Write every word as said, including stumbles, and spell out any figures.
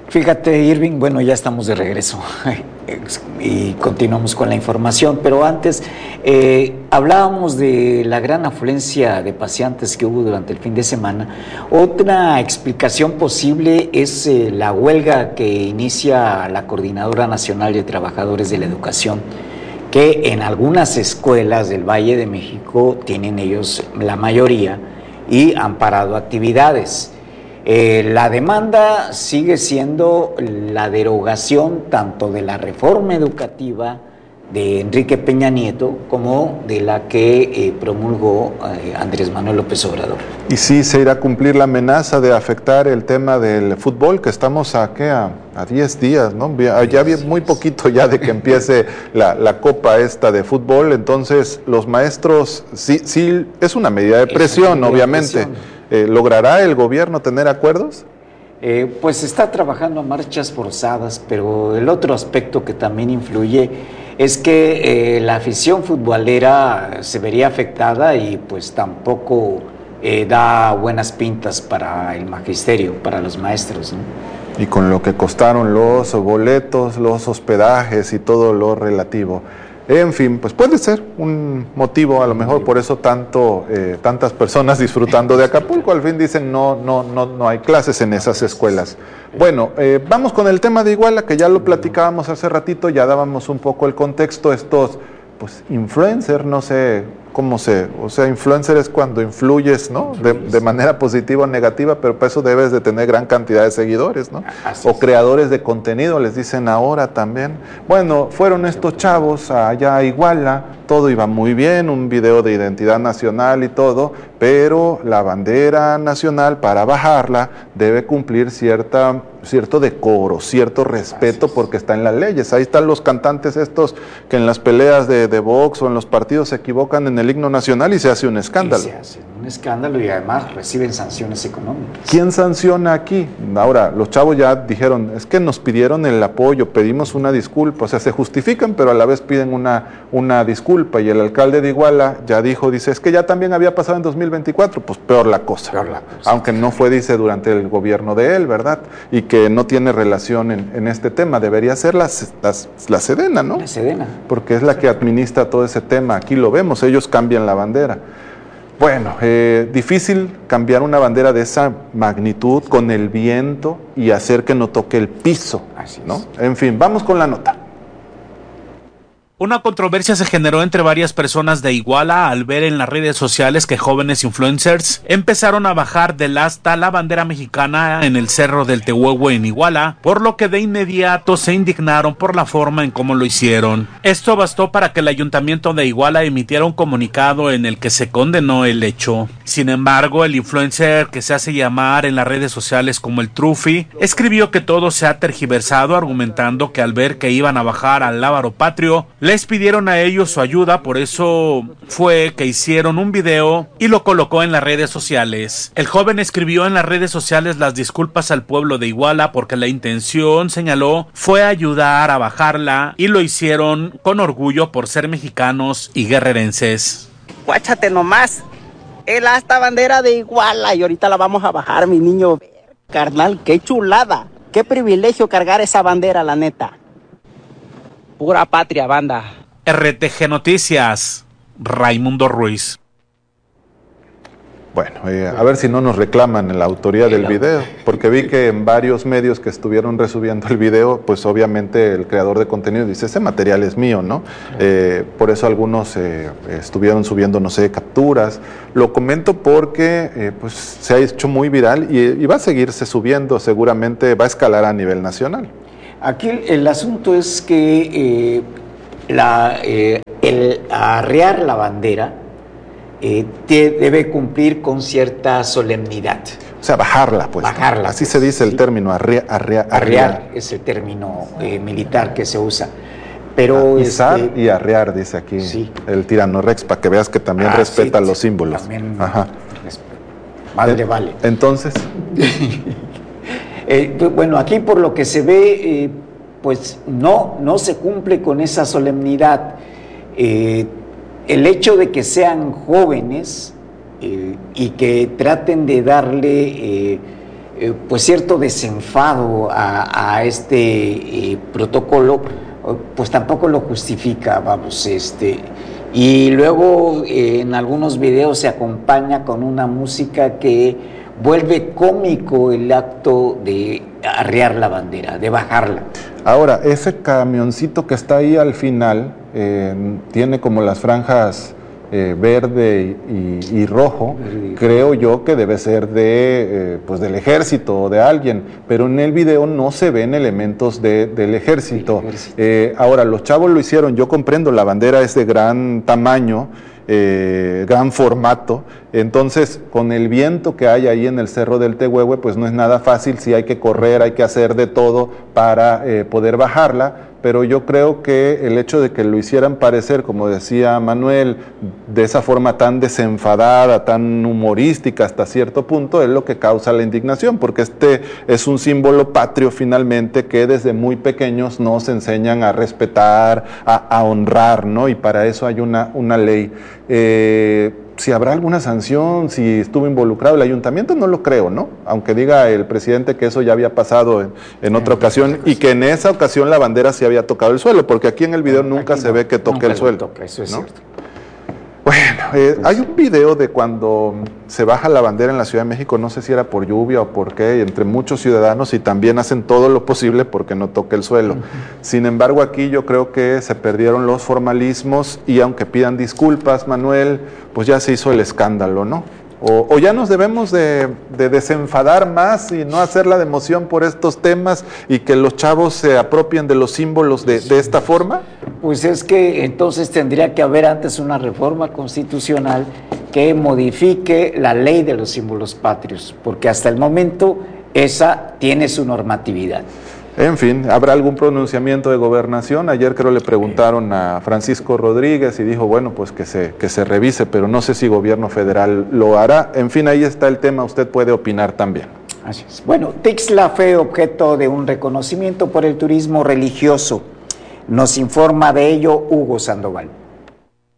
Fíjate, Irving, bueno, ya estamos de regreso y continuamos con la información, pero antes eh, hablábamos de la gran afluencia de paseantes que hubo durante el fin de semana. Otra explicación posible es eh, la huelga que inicia la Coordinadora Nacional de Trabajadores de la Educación, que en algunas escuelas del Valle de México tienen ellos la mayoría y han parado actividades. Eh, la demanda sigue siendo la derogación tanto de la reforma educativa de Enrique Peña Nieto como de la que eh, promulgó eh, Andrés Manuel López Obrador. Y sí, se irá a cumplir la amenaza de afectar el tema del fútbol, que estamos a, ¿qué? a, a diez días, ¿no? Ya había muy poquito ya de que empiece la, la copa esta de fútbol, entonces los maestros, sí, sí es una medida de presión, medida obviamente. De presión. Eh, ¿Logrará el gobierno tener acuerdos? Eh, pues está trabajando a marchas forzadas, pero el otro aspecto que también influye es que eh, la afición futbolera se vería afectada y pues tampoco eh, da buenas pintas para el magisterio, para los maestros, ¿no? Y con lo que costaron los boletos, los hospedajes y todo lo relativo. En fin, pues puede ser un motivo, a lo mejor por eso tanto eh, tantas personas disfrutando de Acapulco. Al fin dicen no no no no hay clases en esas escuelas. Bueno, eh, vamos con el tema de Iguala, que ya lo platicábamos hace ratito, ya dábamos un poco el contexto. Estos pues influencers, no sé cómo se, o sea, influencer es cuando influyes, ¿no? De, de manera positiva o negativa, pero para eso debes de tener gran cantidad de seguidores, ¿no? Así o creadores de contenido, les dicen ahora también. Bueno, fueron estos chavos allá a Iguala, todo iba muy bien, un video de identidad nacional y todo, pero la bandera nacional, para bajarla, debe cumplir cierta, cierto decoro, cierto respeto, porque está en las leyes. Ahí están los cantantes estos que en las peleas de, de box o en los partidos se equivocan en el himno nacional y se hace un escándalo. Y se hace un escándalo y además reciben sanciones económicas. ¿Quién sanciona aquí? Ahora, los chavos ya dijeron, es que nos pidieron el apoyo, pedimos una disculpa, o sea, se justifican, pero a la vez piden una, una disculpa, y el alcalde de Iguala ya dijo, dice, es que ya también había pasado en dos mil veinticuatro, pues peor la cosa, peor la cosa. Aunque no fue, dice, durante el gobierno de él, ¿verdad? Y que no tiene relación en, en este tema, debería ser la, la, la Sedena, ¿no? La Sedena. Porque es la que administra todo ese tema, aquí lo vemos, ellos cambian la bandera. Bueno, eh, difícil cambiar una bandera de esa magnitud con el viento y hacer que no toque el piso, ¿no? En fin, vamos con la nota. Una controversia se generó entre varias personas de Iguala al ver en las redes sociales que jóvenes influencers empezaron a bajar del asta la bandera mexicana en el Cerro del Tehuehue en Iguala, por lo que de inmediato se indignaron por la forma en cómo lo hicieron. Esto bastó para que el ayuntamiento de Iguala emitiera un comunicado en el que se condenó el hecho. Sin embargo, el influencer que se hace llamar en las redes sociales como el Trufi escribió que todo se ha tergiversado, argumentando que al ver que iban a bajar al lábaro patrio, les pidieron a ellos su ayuda, por eso fue que hicieron un video y lo colocó en las redes sociales. El joven escribió en las redes sociales las disculpas al pueblo de Iguala porque la intención, señaló, fue ayudar a bajarla y lo hicieron con orgullo por ser mexicanos y guerrerenses. Guáchate nomás, el asta bandera de Iguala y ahorita la vamos a bajar, mi niño. Carnal, qué chulada, qué privilegio cargar esa bandera, la neta. Pura patria, banda. R T G Noticias, Raimundo Ruiz. Bueno, eh, a ver si no nos reclaman la autoría del video, porque vi que en varios medios que estuvieron resubiendo el video, pues obviamente el creador de contenido dice, ese material es mío, ¿no? Eh, por eso algunos eh, estuvieron subiendo, no sé, capturas. Lo comento porque eh, pues se ha hecho muy viral y, y va a seguirse subiendo, seguramente va a escalar a nivel nacional. Aquí el, el asunto es que eh, la, eh, el arriar la bandera eh, te debe cumplir con cierta solemnidad. O sea, bajarla, pues. Bajarla. Así pues, se dice sí. el término, arrea, arrea, arriar. Arriar es el término eh, militar que se usa. Pero ah, izar este, y arriar, dice aquí sí. el tirano Rex, para que veas que también ah, respeta sí, los símbolos. También Ajá. Madre eh, vale. Entonces... Eh, bueno, aquí por lo que se ve, eh, pues no, no se cumple con esa solemnidad. Eh, el hecho de que sean jóvenes eh, y que traten de darle eh, eh, pues cierto desenfado a, a este eh, protocolo, pues tampoco lo justifica, vamos, este, y luego eh, en algunos videos se acompaña con una música que vuelve cómico el acto de arriar la bandera, de bajarla. Ahora, ese camioncito que está ahí al final eh, tiene como las franjas eh, verde y, y rojo, verde. Creo yo que debe ser de, eh, pues del ejército o de alguien, pero en el video no se ven elementos de, del ejército. ejército. Eh, ahora, los chavos lo hicieron, yo comprendo, la bandera es de gran tamaño, Eh, gran formato, entonces con el viento que hay ahí en el Cerro del Tehuehue, pues no es nada fácil, sí hay que correr, hay que hacer de todo para eh, poder bajarla, pero yo creo que el hecho de que lo hicieran parecer, como decía Manuel, de esa forma tan desenfadada, tan humorística hasta cierto punto, es lo que causa la indignación, porque este es un símbolo patrio finalmente que desde muy pequeños nos enseñan a respetar, a, a honrar, ¿no? Y para eso hay una, una ley. Eh, si habrá alguna sanción, si estuvo involucrado el ayuntamiento, no lo creo, ¿no? Aunque diga el presidente que eso ya había pasado en, en otra ocasión y que en esa ocasión la bandera sí había tocado el suelo, porque aquí en el video nunca aquí se no, ve que toque el suelo. Toca, eso es ¿no? cierto. Bueno, eh, hay un video de cuando se baja la bandera en la Ciudad de México, no sé si era por lluvia o por qué, entre muchos ciudadanos, y también hacen todo lo posible porque no toque el suelo. Uh-huh. Sin embargo, aquí yo creo que se perdieron los formalismos y aunque pidan disculpas, Manuel, pues ya se hizo el escándalo, ¿no? O, o ya nos debemos de, de desenfadar más y no hacer la emoción por estos temas y que los chavos se apropien de los símbolos de, de esta forma. Pues es que entonces tendría que haber antes una reforma constitucional que modifique la ley de los símbolos patrios, porque hasta el momento esa tiene su normatividad. En fin, ¿habrá algún pronunciamiento de gobernación? Ayer creo le preguntaron a Francisco Rodríguez y dijo, bueno, pues que se, que se revise, pero no sé si gobierno federal lo hará. En fin, ahí está el tema, usted puede opinar también. Así es. Bueno, Tixla fue objeto de un reconocimiento por el turismo religioso. Nos informa de ello Hugo Sandoval.